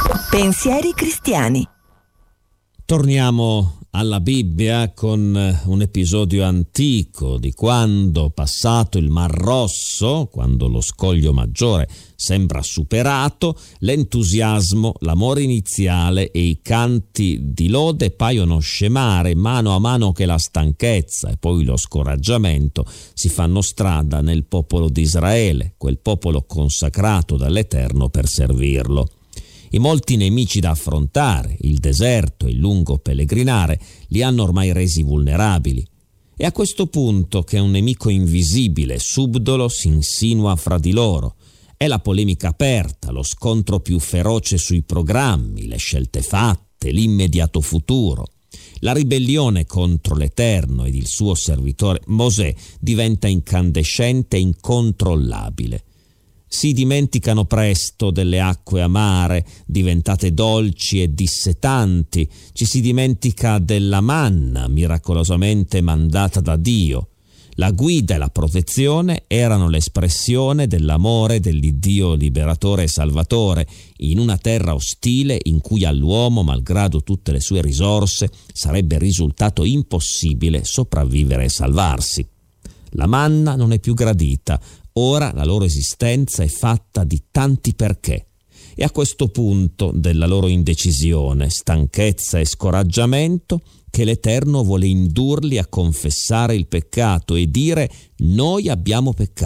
Pensieri cristiani. Torniamo alla Bibbia con un episodio antico di quando, passato il Mar Rosso, quando lo scoglio maggiore sembra superato, l'entusiasmo, l'amore iniziale e i canti di lode paiono scemare mano a mano che la stanchezza e poi lo scoraggiamento si fanno strada nel popolo di Israele, quel popolo consacrato dall'Eterno per servirlo. I molti nemici da affrontare, il deserto e il lungo pellegrinare, li hanno ormai resi vulnerabili. È a questo punto che un nemico invisibile, subdolo, si insinua fra di loro. È la polemica aperta, lo scontro più feroce sui programmi, le scelte fatte, l'immediato futuro. La ribellione contro l'Eterno ed il suo servitore Mosè diventa incandescente e incontrollabile. Si dimenticano presto delle acque amare, diventate dolci e dissetanti, ci si dimentica della manna miracolosamente mandata da Dio. La guida e la protezione erano l'espressione dell'amore dell'Iddio liberatore e salvatore, in una terra ostile in cui all'uomo, malgrado tutte le sue risorse, sarebbe risultato impossibile sopravvivere e salvarsi. La manna non è più gradita. Ora la loro esistenza è fatta di tanti perché. E a questo punto della loro indecisione, stanchezza e scoraggiamento che l'Eterno vuole indurli a confessare il peccato e dire: noi abbiamo peccato.